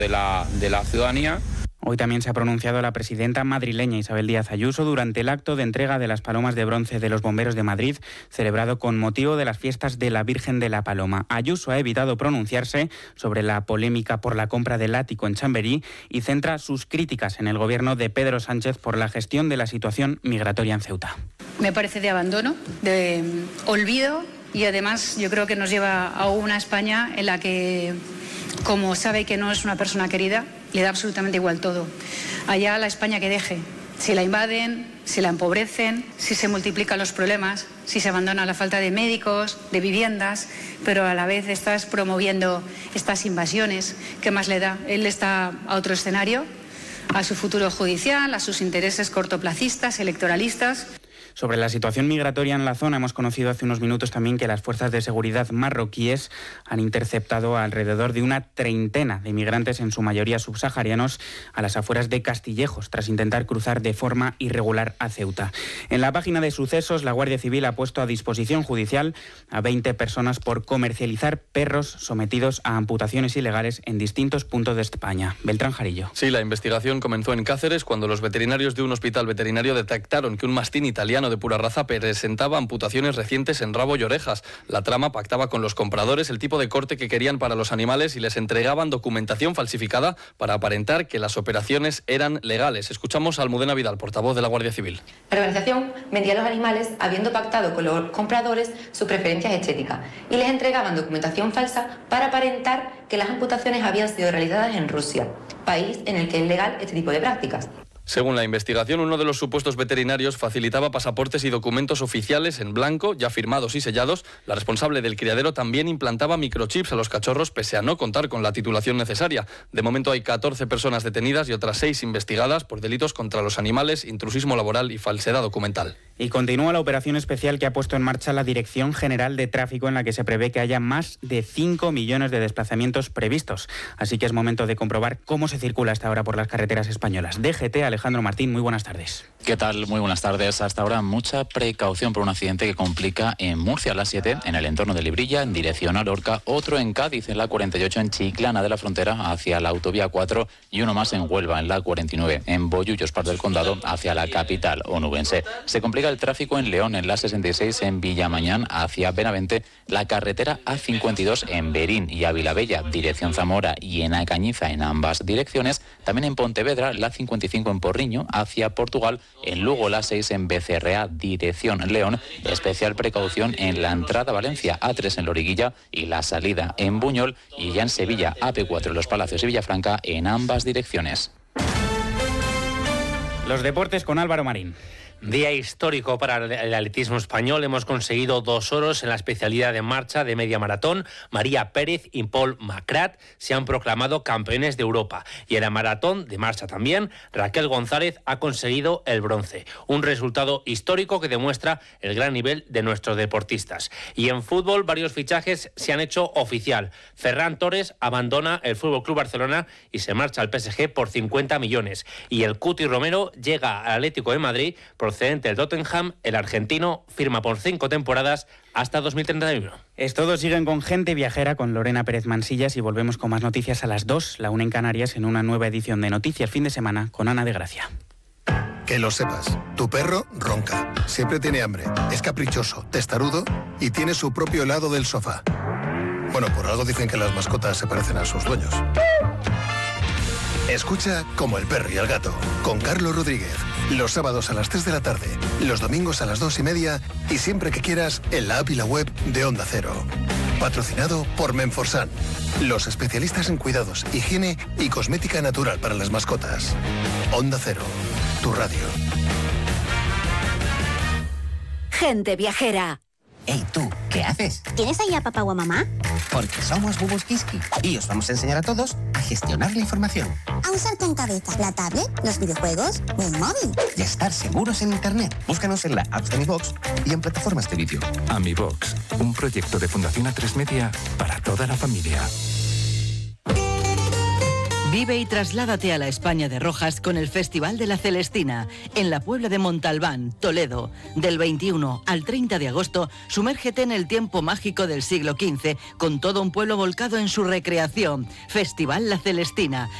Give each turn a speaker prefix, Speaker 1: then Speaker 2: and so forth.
Speaker 1: de la ciudadanía.
Speaker 2: Hoy también se ha pronunciado la presidenta madrileña Isabel Díaz Ayuso durante el acto de entrega de las palomas de bronce de los bomberos de Madrid, celebrado con motivo de las fiestas de la Virgen de la Paloma. Ayuso ha evitado pronunciarse sobre la polémica por la compra del ático en Chamberí y centra sus críticas en el gobierno de Pedro Sánchez por la gestión de la situación migratoria en Ceuta.
Speaker 3: Me parece de abandono, de olvido, y además yo creo que nos lleva a una España en la que, como sabe que no es una persona querida, le da absolutamente igual todo. Allá la España que deje. Si la invaden, si la empobrecen, si se multiplican los problemas, si se abandona la falta de médicos, de viviendas, pero a la vez estás promoviendo estas invasiones. ¿Qué más le da? Él está a otro escenario, a su futuro judicial, a sus intereses cortoplacistas, electoralistas.
Speaker 2: Sobre la situación migratoria en la zona, hemos conocido hace unos minutos también que las fuerzas de seguridad marroquíes han interceptado a alrededor de una treintena de migrantes, en su mayoría subsaharianos, a las afueras de Castillejos, tras intentar cruzar de forma irregular a Ceuta. En la página de sucesos, la Guardia Civil ha puesto a disposición judicial a 20 personas por comercializar perros sometidos a amputaciones ilegales en distintos puntos de España. Beltrán Jarillo.
Speaker 4: Sí, la investigación comenzó en Cáceres cuando los veterinarios de un hospital veterinario detectaron que un mastín italiano de pura raza presentaba amputaciones recientes en rabo y orejas. La trama pactaba con los compradores el tipo de corte que querían para los animales y les entregaban documentación falsificada para aparentar que las operaciones eran legales. Escuchamos a Almudena Vidal, portavoz de la Guardia Civil.
Speaker 5: La organización vendía los animales habiendo pactado con los compradores sus preferencias estéticas y les entregaban documentación falsa para aparentar que las amputaciones habían sido realizadas en Rusia, país en el que es legal este tipo de prácticas.
Speaker 4: Según la investigación, uno de los supuestos veterinarios facilitaba pasaportes y documentos oficiales en blanco, ya firmados y sellados. La responsable del criadero también implantaba microchips a los cachorros pese a no contar con la titulación necesaria. De momento hay 14 personas detenidas y otras 6 investigadas por delitos contra los animales, intrusismo laboral y falsedad documental.
Speaker 2: Y continúa la operación especial que ha puesto en marcha la Dirección General de Tráfico, en la que se prevé que haya más de 5 millones de desplazamientos previstos. Así que es momento de comprobar cómo se circula hasta ahora por las carreteras españolas. DGT, Alejandro Martín, muy buenas tardes.
Speaker 6: ¿Qué tal? Muy buenas tardes. Hasta ahora mucha precaución por un accidente que complica en Murcia a las 7, en el entorno de Librilla, en dirección a Lorca, otro en Cádiz, en la 48, en Chiclana de la Frontera, hacia la autovía 4, y uno más en Huelva, en la 49, en Bollullos, parte del condado, hacia la capital onubense. Se complica el tráfico en León, en la 66, en Villamañán, hacia Benavente, la carretera A52 en Berín y Avilabella, dirección Zamora, y en Acañiza, en ambas direcciones. También en Pontevedra, la 55 en Porriño, hacia Portugal, en Lugo, la 6 en Becerrea, dirección León. Especial precaución en la entrada a Valencia, A3 en Loriguilla, y la salida en Buñol, y ya en Sevilla, AP4 en Los Palacios y Villafranca, en ambas direcciones.
Speaker 2: Los deportes con Álvaro Marín.
Speaker 7: Día histórico para el atletismo español. Hemos conseguido 2 oros en la especialidad de marcha de media maratón. María Pérez y Paul Macrat se han proclamado campeones de Europa. Y en la maratón de marcha también, Raquel González ha conseguido el bronce. Un resultado histórico que demuestra el gran nivel de nuestros deportistas. Y en fútbol, varios fichajes se han hecho oficial. Ferran Torres abandona el FC Barcelona y se marcha al PSG por 50 millones. Y el Cuti Romero llega al Atlético de Madrid procedente del Tottenham. El argentino firma por 5 temporadas hasta 2031.
Speaker 2: Todos siguen con Gente Viajera, con Lorena Pérez Mansillas, y volvemos con más noticias a las 2, la 1 en Canarias, en una nueva edición de Noticias Fin de Semana con Ana de Gracia.
Speaker 8: Que lo sepas, tu perro ronca, siempre tiene hambre, es caprichoso, testarudo y tiene su propio helado del sofá. Bueno, por algo dicen que las mascotas se parecen a sus dueños. Escucha Como el perro y el gato, con Carlos Rodríguez. Los sábados a las 3 de la tarde, los domingos a las 2:30 y siempre que quieras en la app y la web de Onda Cero. Patrocinado por Menforsan, los especialistas en cuidados, higiene y cosmética natural para las mascotas. Onda Cero, tu radio.
Speaker 9: Gente Viajera.
Speaker 10: Hey, tú, ¿qué haces?
Speaker 9: ¿Tienes ahí a papá o a mamá?
Speaker 10: Porque somos Bubus Kiski y os vamos a enseñar a todos a gestionar la información.
Speaker 9: A usar con cabeza la tablet, los videojuegos o el móvil.
Speaker 10: Y a estar seguros en Internet. Búscanos en la app de AmiBox y en plataformas de vídeo.
Speaker 11: AmiBox, un proyecto de Fundación A3 Media para toda la familia.
Speaker 1: Vive y trasládate a la España de Rojas con el Festival de la Celestina, en la Puebla de Montalbán, Toledo. Del 21 al 30 de agosto, sumérgete en el tiempo mágico del siglo XV, con todo un pueblo volcado en su recreación. Festival La Celestina.